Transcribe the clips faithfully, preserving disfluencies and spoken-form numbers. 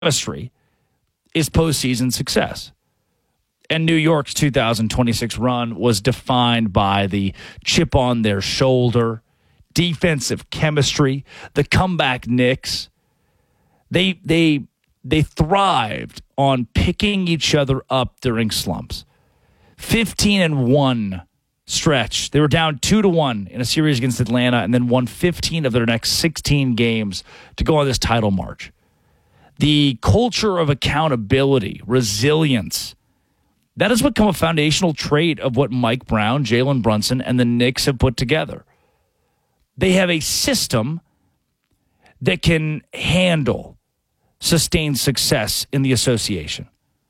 chemistry is postseason success. And New York's two thousand twenty-six run was defined by the chip on their shoulder, defensive chemistry, the comeback Knicks. They they they thrived on picking each other up during slumps. fifteen and one stretch. They were down two to one in a series against Atlanta and then won fifteen of their next sixteen games to go on this title march. The culture of accountability, resilience, that has become a foundational trait of what Mike Brown, Jalen Brunson, and the Knicks have put together. They have a system that can handle sustained success in the association.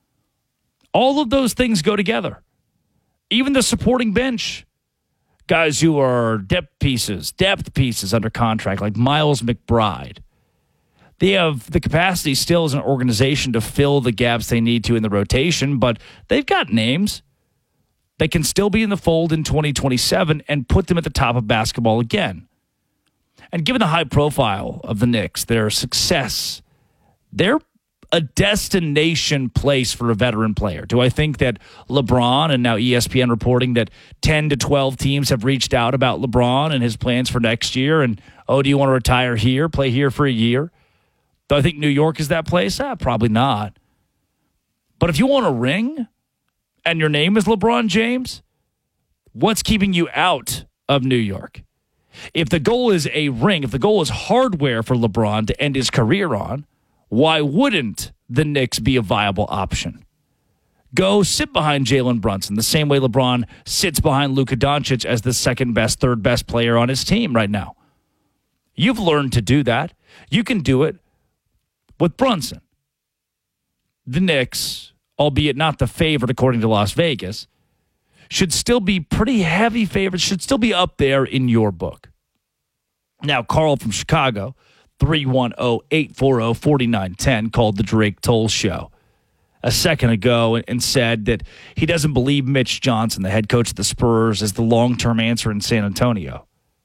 All of those things go together. Even the supporting bench, guys who are depth pieces, depth pieces under contract, like Miles McBride. They have the capacity still as an organization to fill the gaps they need to in the rotation, but they've got names that can still be in the fold in twenty twenty-seven and put them at the top of basketball again. And given the high profile of the Knicks, their success, they're a destination place for a veteran player. Do I think that LeBron, and now E S P N reporting that ten to twelve teams have reached out about LeBron and his plans for next year, and, oh, do you want to retire here, play here for a year? Do I think New York is that place? Ah, probably not. But if you want a ring and your name is LeBron James, what's keeping you out of New York? If the goal is a ring, if the goal is hardware for LeBron to end his career on, why wouldn't the Knicks be a viable option? Go sit behind Jalen Brunson the same way LeBron sits behind Luka Doncic as the second best, third best player on his team right now. You've learned to do that. You can do it with Brunson. The Knicks, albeit not the favorite according to Las Vegas, should still be pretty heavy favorites, should still be up there in your book. Now, Carl from Chicago, three one zero, eight four zero, four nine one zero, called the Drake Toll Show a second ago and said that he doesn't believe Mitch Johnson, the head coach of the Spurs, is the long-term answer in San Antonio.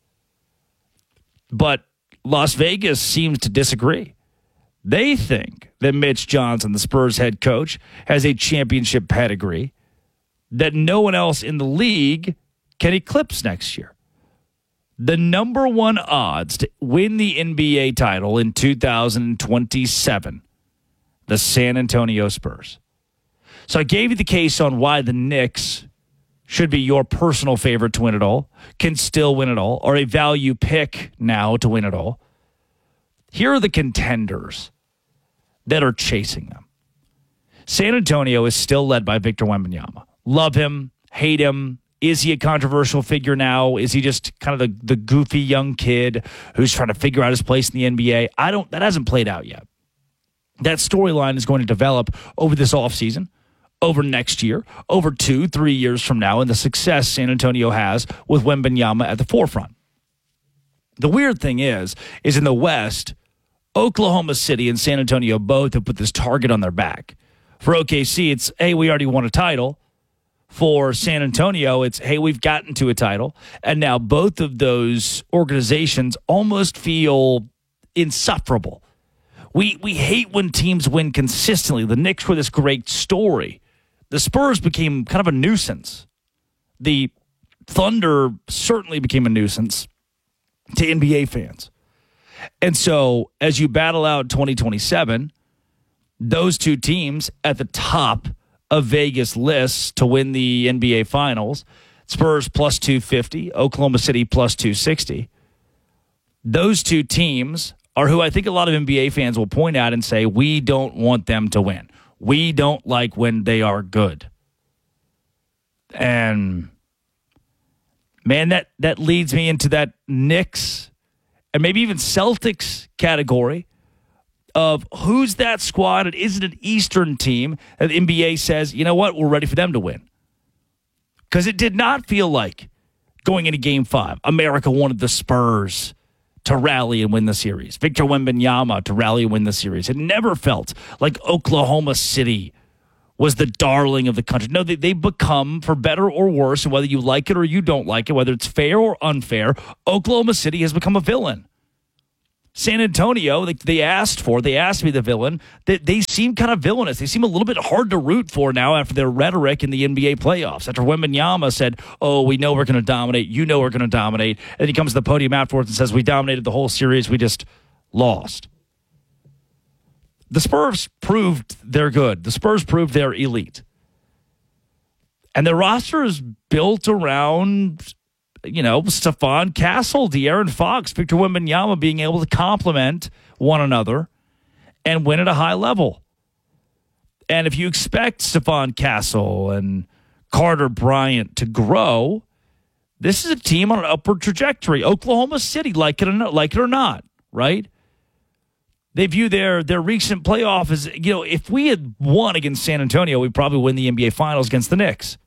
But Las Vegas seems to disagree. They think that Mitch Johnson, the Spurs head coach, has a championship pedigree that no one else in the league can eclipse next year. The number one odds to win the N B A title in two thousand twenty-seven, the San Antonio Spurs. So I gave you the case on why the Knicks should be your personal favorite to win it all, can still win it all, or a value pick now to win it all. Here are the contenders that are chasing them. San Antonio is still led by Victor Wembanyama. Love him, hate him. Is he a controversial figure now? Is he just kind of the, the goofy young kid who's trying to figure out his place in the N B A? I don't. That hasn't played out yet. That storyline is going to develop over this offseason, over next year, over two, three years from now, and the success San Antonio has with Wembanyama at the forefront. The weird thing is, is in the West, Oklahoma City and San Antonio both have put this target on their back. For O K C, it's, hey, we already won a title. For San Antonio, it's, hey, we've gotten to a title. And now both of those organizations almost feel insufferable. We we hate when teams win consistently. The Knicks were this great story. The Spurs became kind of a nuisance. The Thunder certainly became a nuisance to N B A fans. And so as you battle out twenty twenty-seven, those two teams at the top of Vegas lists to win the N B A Finals, Spurs plus two fifty, Oklahoma City plus two sixty. Those two teams are who I think a lot of N B A fans will point at and say, we don't want them to win. We don't like when they are good. And, man, that, that leads me into that Knicks and maybe even Celtics category of who's that squad, and is it an Eastern team that the N B A says, you know what, we're ready for them to win? Because it did not feel like going into Game five, America wanted the Spurs to rally and win the series. Victor Wembanyama to rally and win the series. It never felt like Oklahoma City was the darling of the country. No, they, they've become, for better or worse, and whether you like it or you don't like it, whether it's fair or unfair, Oklahoma City has become a villain. San Antonio, they, they asked for, they asked to be the villain. They, they seem kind of villainous. They seem a little bit hard to root for now after their rhetoric in the N B A playoffs. After Wembanyama said, oh, we know we're going to dominate. You know we're going to dominate. And he comes to the podium afterwards and says, we dominated the whole series. We just lost. The Spurs proved they're good. The Spurs proved they're elite. And their roster is built around, you know, Stephon Castle, De'Aaron Fox, Victor Wembanyama being able to complement one another and win at a high level. And if you expect Stephon Castle and Carter Bryant to grow, this is a team on an upward trajectory. Oklahoma City, like it or not, like it or not, right? They view their their recent playoff as, you know, if we had won against San Antonio, we'd probably win the N B A Finals against the Knicks.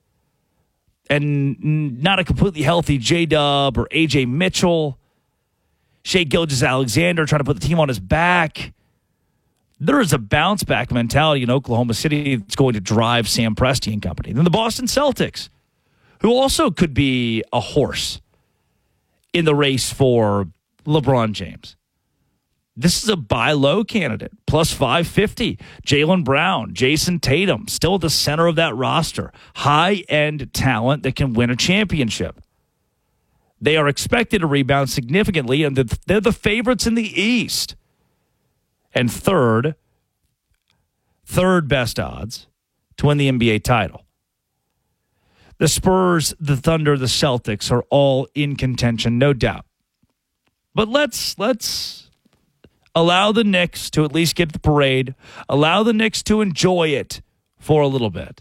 And not a completely healthy J-Dub or A J Mitchell, Shai Gilgeous-Alexander trying to put the team on his back. There is a bounce-back mentality in Oklahoma City that's going to drive Sam Presti and company. Then the Boston Celtics, who also could be a horse in the race for LeBron James. This is a buy low candidate, plus five fifty. Jaylen Brown, Jason Tatum, still at the center of that roster. High-end talent that can win a championship. They are expected to rebound significantly, and they're the favorites in the East. And third, third best odds to win the N B A title. The Spurs, the Thunder, the Celtics are all in contention, no doubt. But let's let's... allow the Knicks to at least get the parade. Allow the Knicks to enjoy it for a little bit.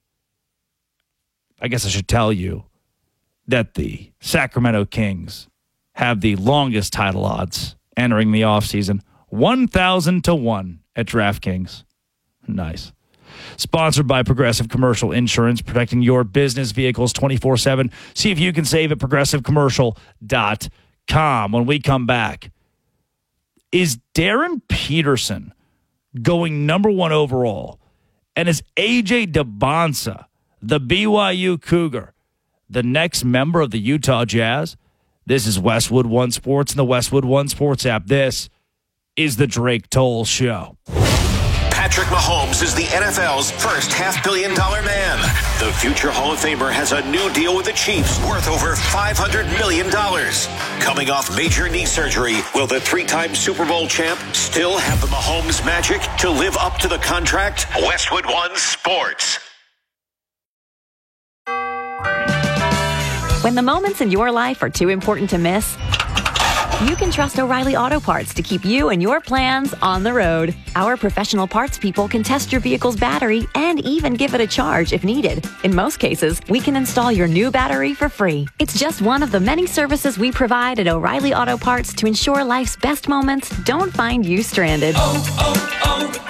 I guess I should tell you that the Sacramento Kings have the longest title odds entering the offseason. one thousand to one at DraftKings. Nice. Sponsored by Progressive Commercial Insurance, protecting your business vehicles twenty-four seven. See if you can save at progressive commercial dot com. When we come back, is Darren Peterson going number one overall? And is A J Debonsa, the B Y U Cougar, the next member of the Utah Jazz? This is Westwood One Sports and the Westwood One Sports app. This is the Drake Toll Show. Patrick Mahomes is the N F L's first half-billion dollar man. The future Hall of Famer has a new deal with the Chiefs worth over five hundred million dollars. Coming off major knee surgery, will the three-time Super Bowl champ still have the Mahomes magic to live up to the contract? Westwood One Sports. When the moments in your life are too important to miss, you can trust O'Reilly Auto Parts to keep you and your plans on the road. Our professional parts people can test your vehicle's battery and even give it a charge if needed. In most cases, we can install your new battery for free. It's just one of the many services we provide at O'Reilly Auto Parts to ensure life's best moments don't find you stranded. Oh,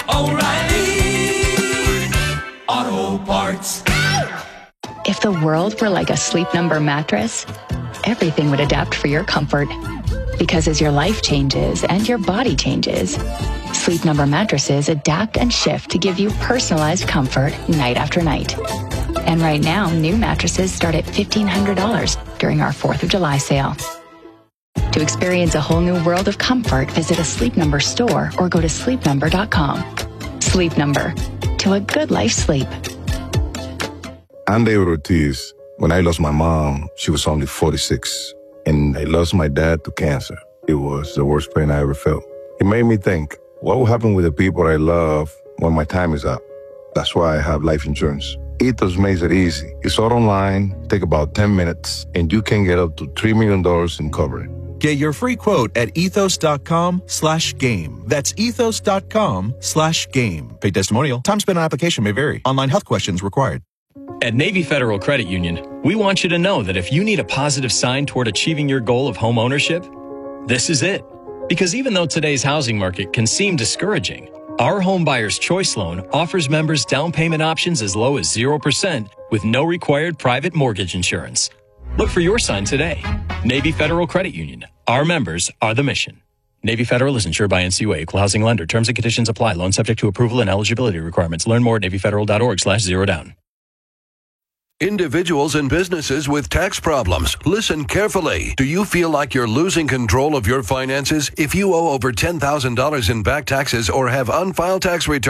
oh, oh, O'Reilly Auto Parts. If the world were like a Sleep Number mattress, everything would adapt for your comfort. Because as your life changes and your body changes, Sleep Number mattresses adapt and shift to give you personalized comfort night after night. And right now, new mattresses start at fifteen hundred dollars during our fourth of July sale. To experience a whole new world of comfort, visit a Sleep Number store or go to sleep number dot com. Sleep Number. To a good life sleep. I'm David Ortiz. When I lost my mom, she was only forty-six. And I lost my dad to cancer. It was the worst pain I ever felt. It made me think, what will happen with the people I love when my time is up? That's why I have life insurance. Ethos makes it easy. It's all online, take about ten minutes, and you can get up to three million dollars in coverage. Get your free quote at ethos.com slash game. That's ethos.com slash game. Paid testimonial. Time spent on application may vary. Online health questions required. At Navy Federal Credit Union, we want you to know that if you need a positive sign toward achieving your goal of home ownership, this is it. Because even though today's housing market can seem discouraging, our Home Buyer's Choice Loan offers members down payment options as low as zero percent with no required private mortgage insurance. Look for your sign today. Navy Federal Credit Union. Our members are the mission. Navy Federal is insured by N C U A, equal housing lender. Terms and conditions apply. Loan subject to approval and eligibility requirements. Learn more at navy federal dot org slash zero down. Individuals and businesses with tax problems, listen carefully. Do you feel like you're losing control of your finances? If you owe over ten thousand dollars in back taxes or have unfiled tax returns,